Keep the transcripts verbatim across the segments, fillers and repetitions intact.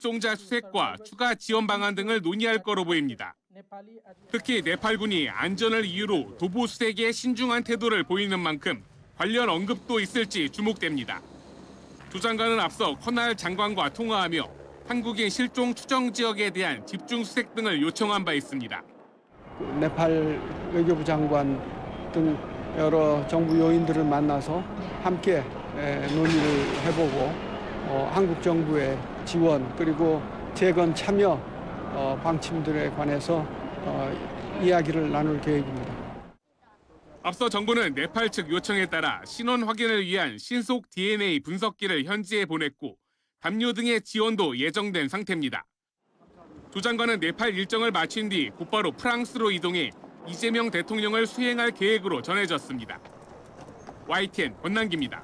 실종자 수색과 추가 지원 방안 등을 논의할 거로 보입니다. 특히 네팔군이 안전을 이유로 도보 수색에 신중한 태도를 보이는 만큼 관련 언급도 있을지 주목됩니다. 두 장관은 앞서 커날 장관과 통화하며 한국인 실종 추정 지역에 대한 집중 수색 등을 요청한 바 있습니다. 네팔 외교부 장관 등 여러 정부 요인들을 만나서 함께 논의를 해보고 어, 한국 정부의 지원 그리고 재건 참여 어, 방침들에 관해서 어, 이야기를 나눌 계획입니다. 앞서 정부는 네팔 측 요청에 따라 신원 확인을 위한 신속 디엔에이 분석기를 현지에 보냈고 담요 등의 지원도 예정된 상태입니다. 두 장관은 네팔 일정을 마친 뒤 곧바로 프랑스로 이동해 이재명 대통령을 수행할 계획으로 전해졌습니다. 와이티엔 권남기입니다.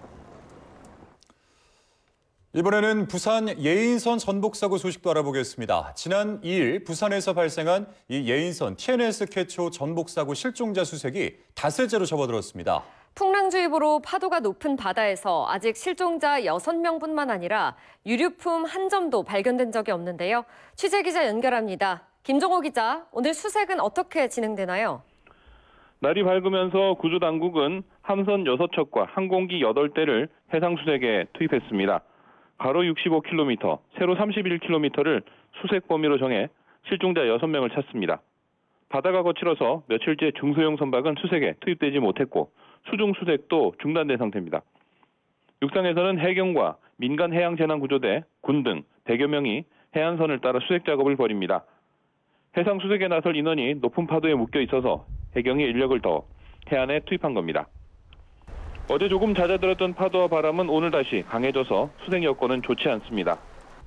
이번에는 부산 예인선 전복 사고 소식도 알아보겠습니다. 지난 이 일 부산에서 발생한 이 예인선 티엔에스 캐초 전복 사고 실종자 수색이 닷새째로 접어들었습니다. 풍랑주의보로 파도가 높은 바다에서 아직 실종자 여섯 명뿐만 아니라 유류품 한 점도 발견된 적이 없는데요. 취재기자 연결합니다. 김종호 기자, 오늘 수색은 어떻게 진행되나요? 날이 밝으면서 구조당국은 함선 여섯 척과 항공기 여덟 대를 해상수색에 투입했습니다. 가로 육십오 킬로미터, 세로 삼십일 킬로미터를 수색 범위로 정해 실종자 여섯 명을 찾습니다. 바다가 거칠어서 며칠째 중소형 선박은 수색에 투입되지 못했고 수중 수색도 중단된 상태입니다. 육상에서는 해경과 민간해양재난구조대, 군 등 백여 명이 해안선을 따라 수색 작업을 벌입니다. 해상 수색에 나설 인원이 높은 파도에 묶여 있어서 해경이 인력을 더 해안에 투입한 겁니다. 어제 조금 잦아들었던 파도와 바람은 오늘 다시 강해져서 수색 여건은 좋지 않습니다.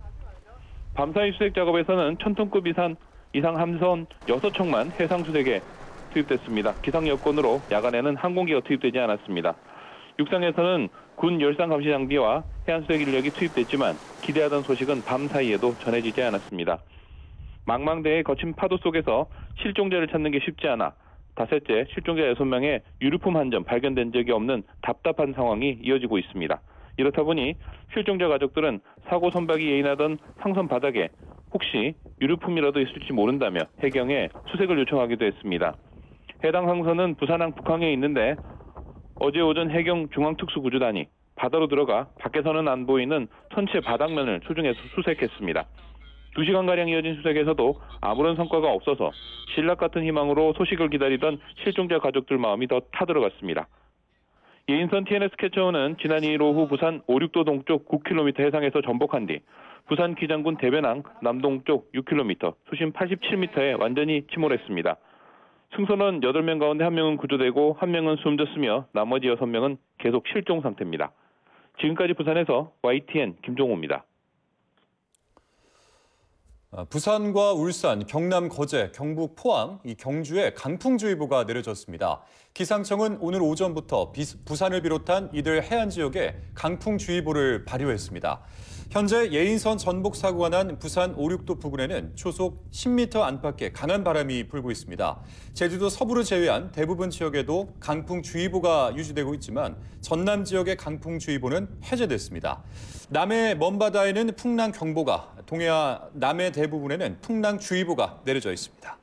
밤사이 수색 작업에서는 천 톤급 이상, 이상 함선 여섯 척만 해상 수색에 투입됐습니다. 기상 여건으로 야간에는 항공기가 투입되지 않았습니다. 육상에서는 군 열상 감시 장비와 해안 수색 인력이 투입됐지만 기대하던 소식은 밤 사이에도 전해지지 않았습니다. 망망대해 거친 파도 속에서 실종자를 찾는 게 쉽지 않아 닷새째 실종자 여섯 명의 유류품 한 점 발견된 적이 없는 답답한 상황이 이어지고 있습니다. 이렇다 보니 실종자 가족들은 사고 선박이 예인하던 상선 바닥에 혹시 유류품이라도 있을지 모른다며 해경에 수색을 요청하기도 했습니다. 해당 상선은 부산항 북항에 있는데 어제 오전 해경 중앙특수구조단이 바다로 들어가 밖에서는 안 보이는 선체 바닥면을 수중해서 수색했습니다. 두 시간가량 이어진 수색에서도 아무런 성과가 없어서 신락 같은 희망으로 소식을 기다리던 실종자 가족들 마음이 더 타들어갔습니다. 예인선 티엔에스 캐쳐는 지난 이 일 오후 부산 오륙도 동쪽 구 킬로미터 해상에서 전복한 뒤 부산 기장군 대변항 남동쪽 육 킬로미터, 수심 팔십칠 미터에 완전히 침몰했습니다. 승선원 여덟 명 가운데 한 명은 구조되고 한 명은 숨졌으며 나머지 여섯 명은 계속 실종 상태입니다. 지금까지 부산에서 와이티엔 김종호입니다. 부산과 울산, 경남 거제, 경북 포항, 이 경주에 강풍주의보가 내려졌습니다. 기상청은 오늘 오전부터 부산을 비롯한 이들 해안 지역에 강풍주의보를 발효했습니다. 현재 예인선 전복 사고가 난 부산 오륙도 부근에는 초속 십 미터 안팎의 강한 바람이 불고 있습니다. 제주도 서부를 제외한 대부분 지역에도 강풍주의보가 유지되고 있지만 전남 지역의 강풍주의보는 해제됐습니다. 남해 먼바다에는 풍랑경보가, 동해안 남해 대부분에는 풍랑주의보가 내려져 있습니다.